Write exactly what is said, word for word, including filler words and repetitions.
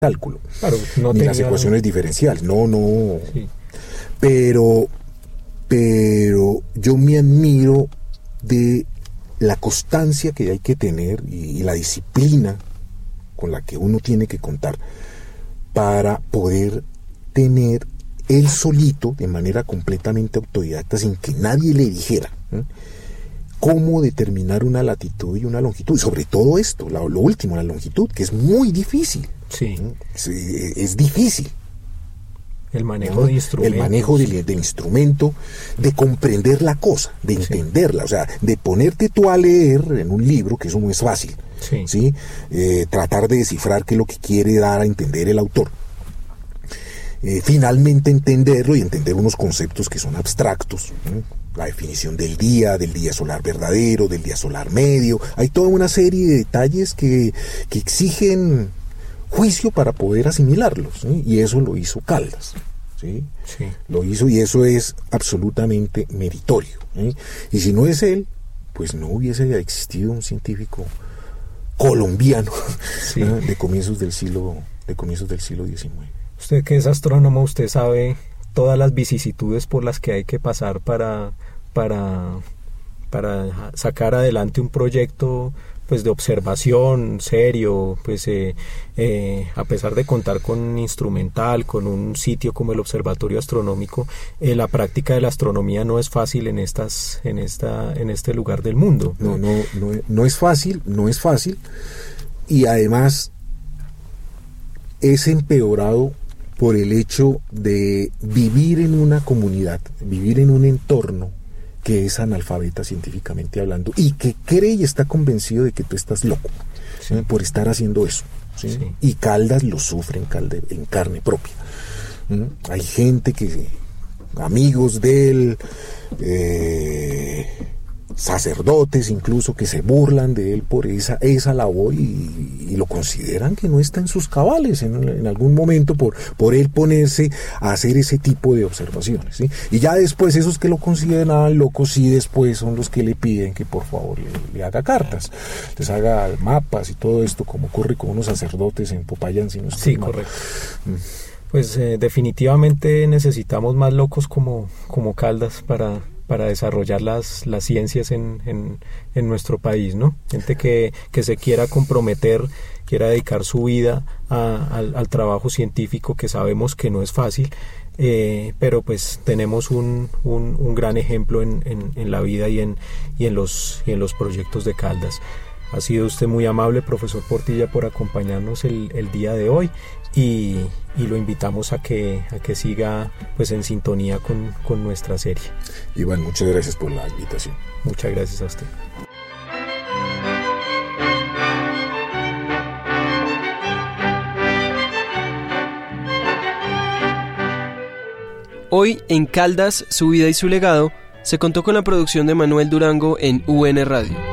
cálculo, claro, no ni tenía... las ecuaciones diferenciales, no, no, sí. pero, pero yo me admiro de la constancia que hay que tener y, y la disciplina con la que uno tiene que contar para poder tener él solito, de manera completamente autodidacta, sin que nadie le dijera, ¿eh?, cómo determinar una latitud y una longitud, sobre todo esto, lo, lo último, la longitud, que es muy difícil. Sí. Es, es difícil. El manejo ¿no? de instrumentos. El manejo del, del instrumento, de comprender la cosa, de entenderla, sí. O sea, de ponerte tú a leer en un libro, que eso no es fácil, sí. ¿sí? Eh, tratar de descifrar qué es lo que quiere dar a entender el autor. Eh, finalmente entenderlo y entender unos conceptos que son abstractos, ¿no? La definición del día, del día solar verdadero, del día solar medio. Hay toda una serie de detalles que, que exigen juicio para poder asimilarlos, ¿sí? Y eso lo hizo Caldas, ¿sí? Sí. Lo hizo, y eso es absolutamente meritorio, ¿sí? Y si no es él, pues no hubiese existido un científico colombiano, sí. ¿no? de comienzos del siglo de comienzos del siglo diecinueve. Usted que es astrónomo, usted sabe todas las vicisitudes por las que hay que pasar para, para, para sacar adelante un proyecto pues de observación serio, pues eh, eh, a pesar de contar con un instrumental, con un sitio como el Observatorio Astronómico, eh, la práctica de la astronomía no es fácil en estas, en esta, en este lugar del mundo. No, no, no, no es fácil, no es fácil, y además es empeorado por el hecho de vivir en una comunidad, vivir en un entorno que es analfabeta científicamente hablando y que cree y está convencido de que tú estás loco, sí. ¿eh? por estar haciendo eso, ¿sí? Sí. Y Caldas lo sufre en, calde, en carne propia. ¿Mm? Hay gente que, amigos de él, eh, sacerdotes incluso, que se burlan de él por esa, esa labor y, y lo consideran que no está en sus cabales en, en algún momento por, por él ponerse a hacer ese tipo de observaciones, ¿sí? Y ya después esos que lo consideran locos, sí, después son los que le piden que por favor le, le haga cartas, les haga mapas y todo esto, como ocurre con unos sacerdotes en Popayán, si no estoy Sí, mal. correcto. Mm. Pues eh, definitivamente necesitamos más locos como, como Caldas para... para desarrollar las, las ciencias en, en, en nuestro país, ¿no? Gente que, que se quiera comprometer, quiera dedicar su vida a, al, al trabajo científico, que sabemos que no es fácil, eh, pero pues tenemos un, un, un gran ejemplo en, en, en la vida y en, y, en los, y en los proyectos de Caldas. Ha sido usted muy amable, profesor Portilla, por acompañarnos el, el día de hoy y, y lo invitamos a que, a que siga pues en sintonía con, con nuestra serie. Iván, muchas gracias por la invitación. Muchas gracias a usted. Hoy en Caldas, su vida y su legado, se contó con la producción de Manuel Durango en U N Radio.